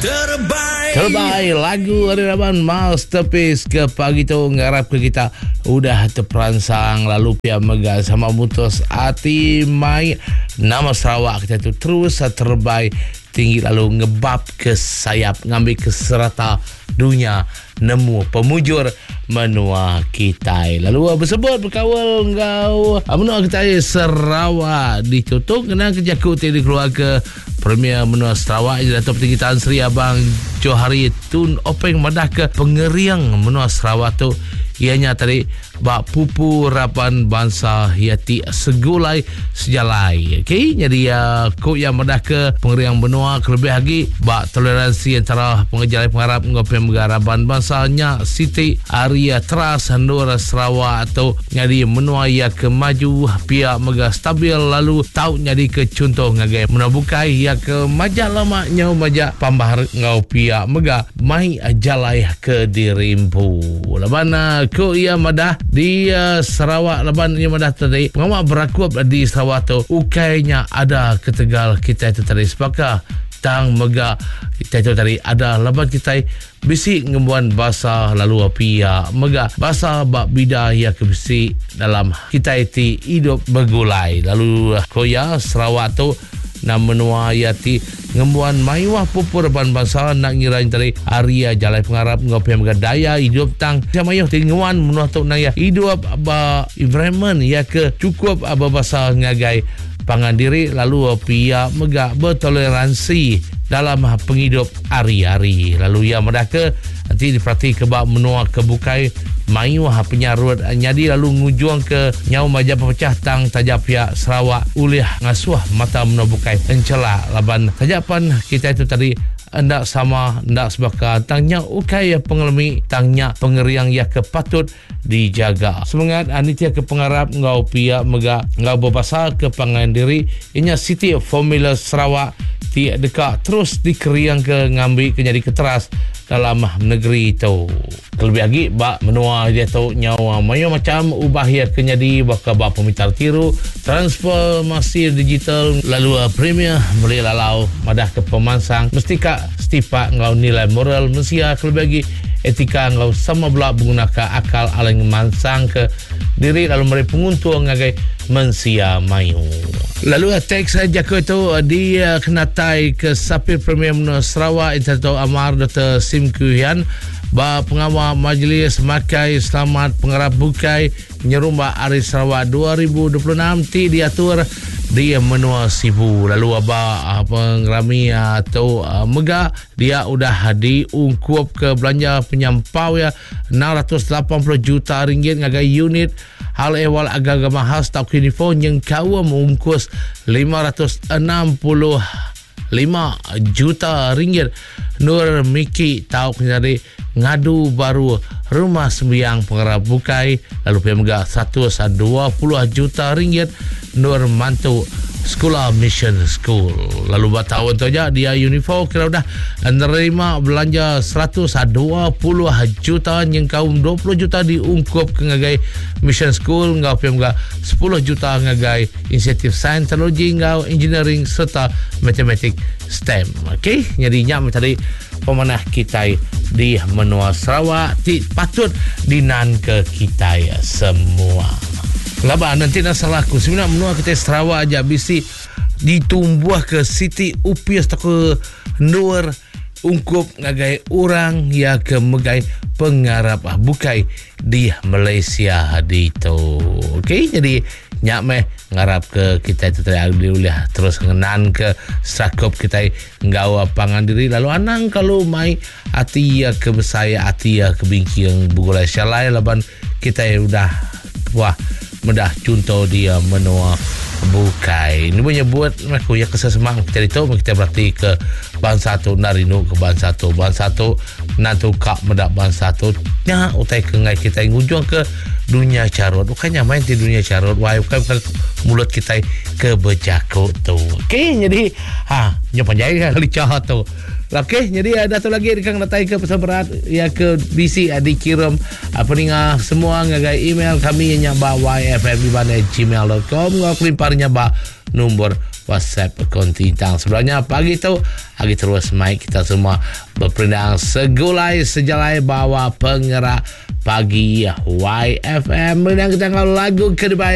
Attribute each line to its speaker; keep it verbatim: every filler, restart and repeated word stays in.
Speaker 1: Terbaik
Speaker 2: Terbaik lagu Arilaban Masterpiece ke pagi tu ngarap ke kita udah terperansang lalu pia mega sama mutus hati mai nama Sarawak kita tu terus terbaik tinggi lalu ngebab ke sayap ngambil ke serata dunia nemu pemujur menua kita lalu bersebut berkawal engkau menua kita Sarawak ditutup kena kerja kuti di keluarga Premier menua Sarawak Datuk Tinggi Tan Sri Abang Johari Tun Openg madah ke pengeriang menua Sarawak tu ianya tadi bak pupu rapan bangsa yati segulai sejalai okey jadi uh, ko yang madah ke pengeriang benua kelebih lagi bak toleransi antara pengejar pengarap ngopi megaraban bangsanya Siti Arya Teras Nur Sarawak atau jadi menua ia ke maju pihak mega stabil lalu tahu jadi ke contoh ngagai menabukai ia ke majak lama nyau majak pambahar ngau pihak mega mai jalai ke dirimpu labana ko ia madah di uh, Sarawak laban ia madah tadi ngamak berakuap di Sarawak tu ukainya ada ketegal kita itu tadi sepakah tang mega kita itu tadi ada laban kita bisi ngembuan bahasa lalu apia mega bahasa bak bida ya ke bisi dalam kita itu hidup bergulai lalu koya Sarawak tu na menua yati ngembuan maiwah pupur ban bangsa nak ngirain tadi Arya jalai pengarap ngopi mega daya hidup tang siamayuh tinguan menua tu nang ya hidup ba environment ya ke cukup aba bahasa ngagai pangan diri lalu pia mega bertoleransi dalam penghidup hari-hari lalu ya mereka nanti diperhati kebab menua kebukai mayu ha penyarut nyadi lalu ngujuang ke nyau majap pecah tang tajap pihak Sarawak ulih ngasuh mata menua bukai encela laban tajapan kita itu tadi hendak sama hendak sebaka tangnya ukai pengelmi tangnya pengeriang ya kepatut dijaga semangat anitia ke pengarap ngau pihak mega ngau berbahasa ke pangan diri inya City Formula Sarawak ti dekat terus dikeriang ke ngambil ke jadi keteras dalam negeri itu lebih lagi bak menua dia tahu nyawa mayo macam ubah ya ke jadi bak bak pemitar tiru transformasi digital lalu uh, premier beli lalau madah ke pemansang mesti kak setipak ngau nilai moral mesti lebih lagi etika ngau sama belak menggunakan akal alang mansang ke diri lalu mereka penguntung ngagai mensia mayu lalu teks saja ke itu dia kenatai ke Sapir Premier Menua Sarawak Inspektor Amar Doktor Sim Kuhian ba pengawal majlis makai selamat pengarap bukai nyerumba Hari Sarawak dua ribu dua puluh enam ti diatur di menua Sibu lalu aba pengrami atau uh, mega dia udah diungkup ke belanja penyampau ya enam ratus lapan puluh juta ringgit ngagai unit hal ehwal agak-agak mahal stok uniform yang kau mengungkus lima ratus enam puluh lima juta ringgit Nur Miki tahu nyari ngadu baru rumah sembiang pengarap bukai lalu pemega seratus dua puluh juta ringgit Nur mantu Sekolah Mission School lalu bertahun tu aja dia uniform kira udah menerima belanja seratus dua puluh juta yang kaum dua puluh juta diungkup ke ngagai Mission School ngau pemega sepuluh juta ngagai insentif sains teknologi ngau engineering serta matematik STEM okey nyadinya tadi pemanah kita di menua Sarawak ti patut dinan ke kita ya semua laba nanti nak salahku sebenarnya menua kita Sarawak aja bisi ditumbuh ke Siti Upias tak ke Nur ungkup ngagai orang ya ke megai pengarap bukai di Malaysia di tu okey jadi nyak meh ngarap ke kita itu tadi ulah terus ngenan ke sakop kita ngau pangan diri lalu anang kalau mai hati ya ke besaya hati ya ke bingki yang bugulai syalai laban kita udah wah medah contoh dia menua bukai ini punya buat aku ya kesesemang kita itu kita berarti ke bangsa satu narinu ke bangsa satu bangsa satu nantu kak medak bangsa satu nya utai ke ngai kita ngujung ke dunia carut bukannya main di dunia carut wah bukan mulut kita ke bejaku tu okey jadi ha nya panjai kali cah tu okey jadi ada tu lagi kang datai ke pesan berat ya ke B C dikirim apa ni semua ngagai email kami nya ba y f m di mana gmail dot com ngau klimparnya ba nombor WhatsApp Kontintang. Sebenarnya pagi tu lagi terus mai kita semua berpendang segulai sejalai bawa penggerak pagi Y F M. Menang kita lagu kedua